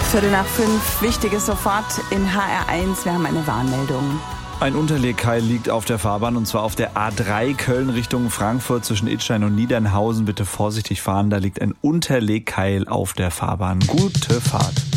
Viertel nach 5, wichtiges sofort in HR1. Wir haben eine Warnmeldung. Ein Unterlegkeil liegt auf der Fahrbahn und zwar auf der A3 Köln Richtung Frankfurt zwischen Idstein und Niedernhausen. Bitte vorsichtig fahren, da liegt ein Unterlegkeil auf der Fahrbahn. Gute Fahrt.